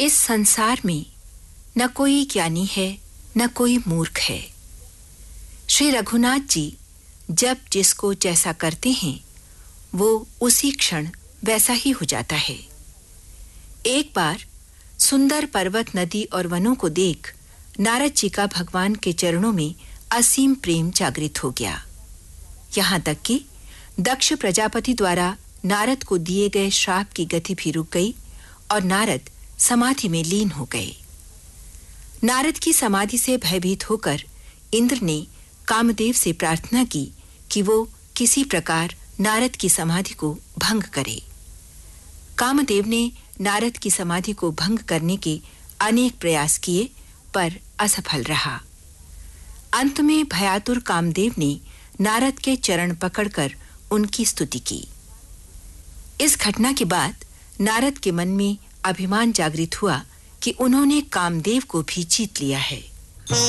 इस संसार में न कोई ज्ञानी है न कोई मूर्ख है। श्री रघुनाथ जी जब जिसको जैसा करते हैं वो उसी क्षण वैसा ही हो जाता है। एक बार सुंदर पर्वत, नदी और वनों को देख नारद जी का भगवान के चरणों में असीम प्रेम जागृत हो गया। यहाँ तक कि दक्ष प्रजापति द्वारा नारद को दिए गए श्राप की गति भी रुक गई और नारद समाधि में लीन हो गए। नारद की समाधि से भयभीत होकर इंद्र ने कामदेव से प्रार्थना की कि वो किसी प्रकार नारद की समाधि को भंग करे। कामदेव ने नारद की समाधि को भंग करने के अनेक प्रयास किए पर असफल रहा। अंत में भयातुर कामदेव ने नारद के चरण पकड़कर उनकी स्तुति की। इस घटना के बाद नारद के मन में अभिमान जागृत हुआ कि उन्होंने कामदेव को भी जीत लिया है।